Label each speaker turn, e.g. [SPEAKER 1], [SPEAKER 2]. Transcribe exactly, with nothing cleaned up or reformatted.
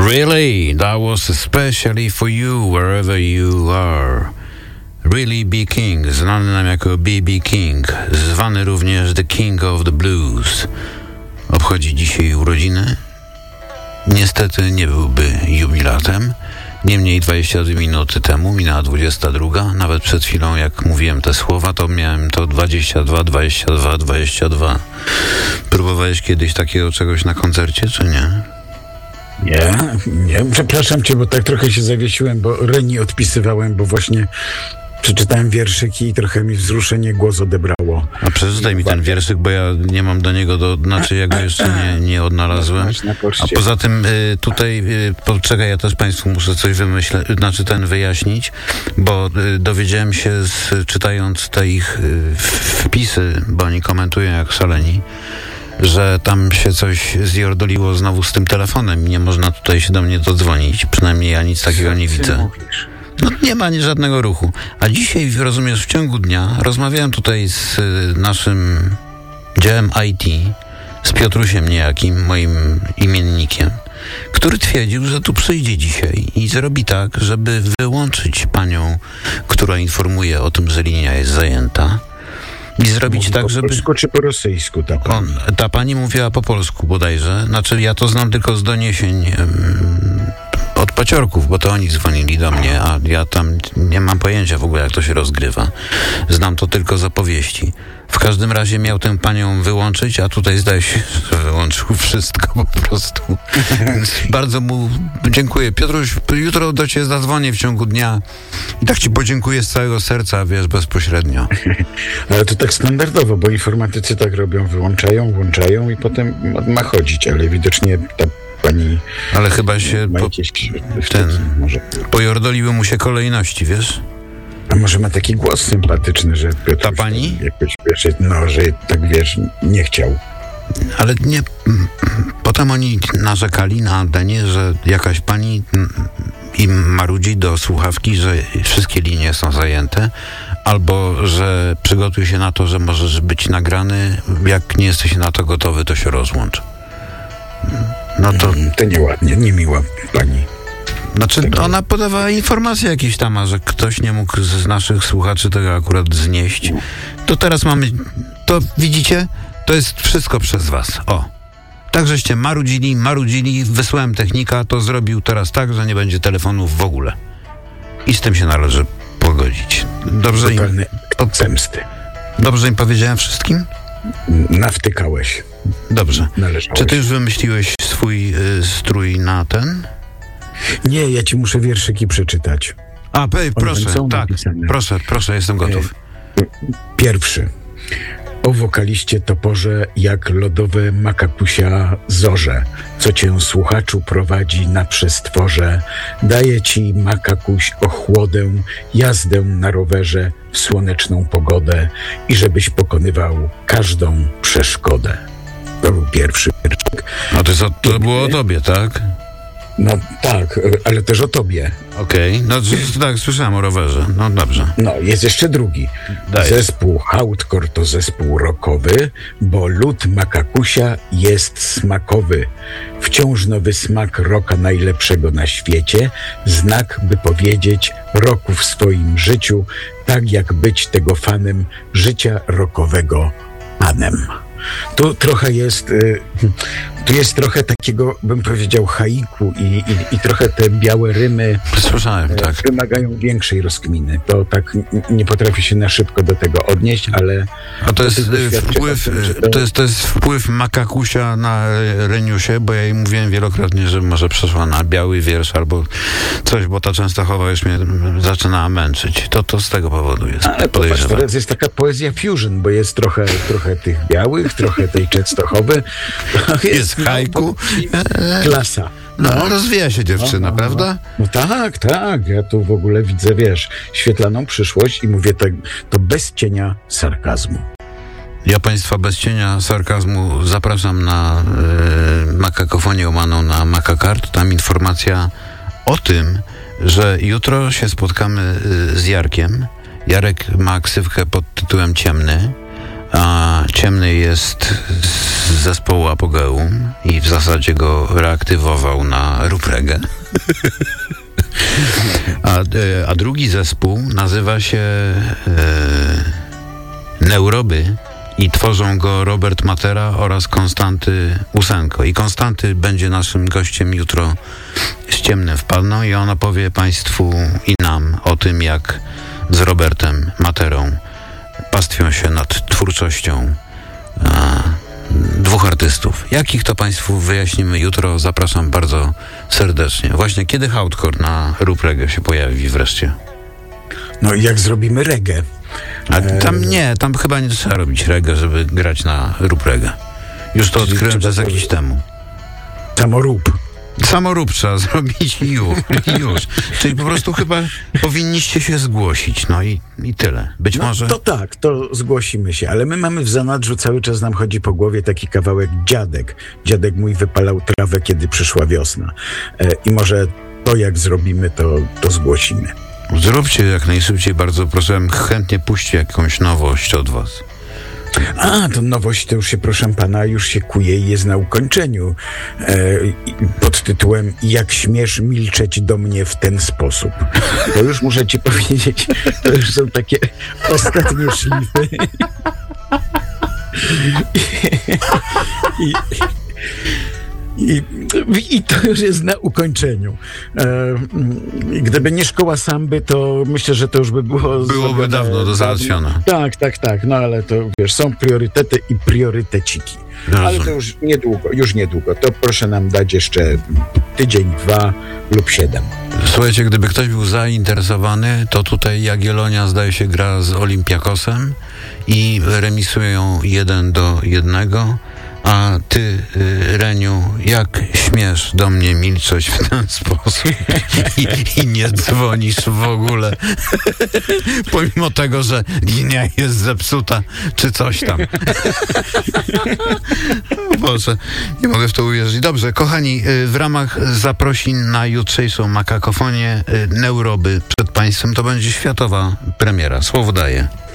[SPEAKER 1] Really, that was especially for you, wherever you are. Really B. King, znany nam jako B B. King, zwany również The King of the Blues, obchodzi dzisiaj urodziny. Niestety nie byłby jubilatem. Niemniej dwadzieścia dwie minuty temu minęła dwudziesta druga. Nawet przed chwilą, jak mówiłem te słowa, to miałem to dwadzieścia dwa, dwadzieścia dwa, dwadzieścia dwa. Próbowałeś kiedyś takiego czegoś na koncercie, czy nie?
[SPEAKER 2] Nie, nie, przepraszam cię, bo tak trochę się zawiesiłem, bo Reni odpisywałem, bo właśnie przeczytałem wierszyk i trochę mi wzruszenie głos odebrało.
[SPEAKER 1] A przeczytaj mi ten wierszyk, bo ja nie mam do niego, do, znaczy ja go jeszcze nie, nie odnalazłem. A poza tym y, tutaj, y, poczekaj, ja też Państwu muszę coś wymyśleć, znaczy ten wyjaśnić, bo y, dowiedziałem się, z, czytając te ich y, wpisy, bo oni komentują jak szaleni, że tam się coś zjordoliło znowu z tym telefonem i nie można tutaj się do mnie dodzwonić. Przynajmniej ja nic takiego nie widzę. No nie ma nie żadnego ruchu. A dzisiaj, rozumiesz, w ciągu dnia rozmawiałem tutaj z naszym działem I T, z Piotrusiem niejakim, moim imiennikiem, który twierdził, że tu przyjdzie dzisiaj i zrobi tak, żeby wyłączyć panią, która informuje o tym, że linia jest zajęta. I zrobić
[SPEAKER 2] Mówi
[SPEAKER 1] tak,
[SPEAKER 2] po
[SPEAKER 1] żeby...
[SPEAKER 2] Po polsku czy po rosyjsku ta pani?
[SPEAKER 1] On, ta pani mówiła po polsku bodajże. Znaczy ja to znam tylko z doniesień um, od paciorków, bo to oni dzwonili do mnie, a ja tam nie mam pojęcia w ogóle, jak to się rozgrywa. Znam to tylko z opowieści. W każdym razie miał tę panią wyłączyć, a tutaj zdaje się, że wyłączył wszystko po prostu. Więc bardzo mu dziękuję. Piotruś, jutro do ciebie zadzwonię w ciągu dnia i tak ci podziękuję z całego serca, wiesz, bezpośrednio.
[SPEAKER 2] Ale to tak standardowo, bo informatycy tak robią, wyłączają, włączają i potem ma chodzić, ale widocznie ta pani...
[SPEAKER 1] Ale chyba się po,
[SPEAKER 2] jakieś,
[SPEAKER 1] ten,
[SPEAKER 2] może...
[SPEAKER 1] pojordoliły mu się kolejności, wiesz?
[SPEAKER 2] A może ma taki głos sympatyczny, że Piotr
[SPEAKER 1] ta pani?
[SPEAKER 2] Jakoś, wiesz, no, że tak wiesz, nie chciał.
[SPEAKER 1] Ale nie... Potem oni narzekali na antenie, że jakaś pani im marudzi do słuchawki, że wszystkie linie są zajęte, albo że przygotuj się na to, że możesz być nagrany, jak nie jesteś na to gotowy, to się rozłącz. No to...
[SPEAKER 2] To nieładnie, niemiła pani.
[SPEAKER 1] Znaczy, ona podawała informacje jakieś tam, a że ktoś nie mógł z naszych słuchaczy tego akurat znieść. To teraz mamy... To widzicie? To jest wszystko przez was. O. Tak, żeście marudzili, marudzili, wysłałem technika, to zrobił teraz tak, że nie będzie telefonów w ogóle. I z tym się należy pogodzić. Dobrze im...
[SPEAKER 2] Od zemsty.
[SPEAKER 1] Dobrze im powiedziałem wszystkim?
[SPEAKER 2] Nawtykałeś.
[SPEAKER 1] Dobrze.
[SPEAKER 2] Należałeś.
[SPEAKER 1] Czy ty już wymyśliłeś swój y, strój na ten?
[SPEAKER 2] Nie, ja ci muszę wierszyki przeczytać.
[SPEAKER 1] A, pej, proszę, tak,
[SPEAKER 2] napisane.
[SPEAKER 1] proszę, proszę, jestem gotów.
[SPEAKER 2] Pierwszy. O wokaliście toporze, jak lodowe makakusia zorze, co cię słuchaczu prowadzi na przestworze, daje ci makakuś ochłodę, jazdę na rowerze w słoneczną pogodę i żebyś pokonywał każdą przeszkodę. To był pierwszy wierszyk.
[SPEAKER 1] No to, co, to było o tobie, tak?
[SPEAKER 2] No tak, ale też o tobie.
[SPEAKER 1] Okej, okay. No tak, słyszałem o rowerze, no dobrze.
[SPEAKER 2] No, jest jeszcze drugi.
[SPEAKER 1] Daj.
[SPEAKER 2] Zespół hardcore to zespół rockowy, bo lód makakusia jest smakowy. Wciąż nowy smak rocka najlepszego na świecie, znak by powiedzieć roku w swoim życiu, tak jak być tego fanem życia rockowego panem. Tu trochę jest, y, tu jest trochę takiego, bym powiedział, haiku i, i, i trochę te białe rymy
[SPEAKER 1] Słyszałem, tak.
[SPEAKER 2] wymagają większej rozkminy. To tak n- nie potrafię się na szybko do tego odnieść, ale...
[SPEAKER 1] A to jest,
[SPEAKER 2] to
[SPEAKER 1] y, wpływ,
[SPEAKER 2] tym, to...
[SPEAKER 1] to, jest, to jest wpływ makakusia na Reniusie, bo ja jej mówiłem wielokrotnie, że może przeszła na biały wiersz albo coś, bo ta Częstochowa już mnie zaczynała męczyć. To, to z tego powodu jest.
[SPEAKER 2] Ale popatrz, teraz jest taka poezja fusion, bo jest trochę, trochę tych białych, trochę tej Częstochowy.
[SPEAKER 1] Jest, jest haiku.
[SPEAKER 2] Klasa.
[SPEAKER 1] No, no, rozwija się dziewczyna, no, no, prawda?
[SPEAKER 2] No tak, tak. Ja tu w ogóle widzę, wiesz, świetlaną przyszłość i mówię to, to bez cienia sarkazmu.
[SPEAKER 1] Ja Państwa bez cienia sarkazmu zapraszam na y, makakofonię omaną na Makakart. Tam informacja o tym, że jutro się spotkamy y, z Jarkiem. Jarek ma ksywkę pod tytułem Ciemny, a Ciemny jest z z zespołu Apogeum i w zasadzie go reaktywował na Rób Reggae. A, a drugi zespół nazywa się e, Neuroby i tworzą go Robert Matera oraz Konstanty Usenko. I Konstanty będzie naszym gościem jutro z Ciemnym Wpadną i ona powie Państwu i nam o tym, jak z Robertem Materą pastwią się nad twórczością a, dwóch artystów. Jakich to Państwu wyjaśnimy jutro. Zapraszam bardzo serdecznie. Właśnie kiedy hardcore na Rób Reggae się pojawi wreszcie?
[SPEAKER 2] No i jak zrobimy reggae?
[SPEAKER 1] A tam nie, tam chyba nie trzeba robić reggae, żeby grać na Rób Reggae. Już to odkryłem przez jakiś temu.
[SPEAKER 2] Samorób.
[SPEAKER 1] Samorób trzeba zrobić i już, i już. Czyli po prostu chyba powinniście się zgłosić, no i, i tyle. Być
[SPEAKER 2] no,
[SPEAKER 1] może...
[SPEAKER 2] To tak, to zgłosimy się, ale my mamy w zanadrzu, cały czas nam chodzi po głowie taki kawałek Dziadek. Dziadek mój wypalał trawę, kiedy przyszła wiosna. E, I może to, jak zrobimy, to, to zgłosimy.
[SPEAKER 1] Zróbcie jak najszybciej, bardzo proszę, chętnie puśćcie jakąś nowość od was.
[SPEAKER 2] A, to nowość to już się, proszę pana, już się kuje i jest na ukończeniu. E, pod tytułem Jak śmiesz milczeć do mnie w ten sposób. To już muszę ci powiedzieć, to już są takie ostatnie szlify. I, i, i, I to już jest na ukończeniu. E, gdyby nie szkoła samby, to myślę, że to już by było...
[SPEAKER 1] Byłoby dawno do załatwione.
[SPEAKER 2] Tak, tak, tak. No ale to, wiesz, są priorytety i prioryteciki. No, ale to już niedługo, już niedługo. To proszę nam dać jeszcze tydzień, dwa lub siedem.
[SPEAKER 1] Słuchajcie, gdyby ktoś był zainteresowany, to tutaj Jagiellonia, zdaje się, gra z Olympiakosem i remisują jeden do jednego. A ty, Reniu, jak śmiesz do mnie milczeć w ten sposób i, i nie dzwonisz w ogóle, pomimo tego, że linia jest zepsuta, czy coś tam. O Boże, nie mogę w to uwierzyć. Dobrze, kochani, w ramach zaprosin na jutrzejszą makakofonię Neuroby przed Państwem, to będzie światowa premiera. Słowo daję.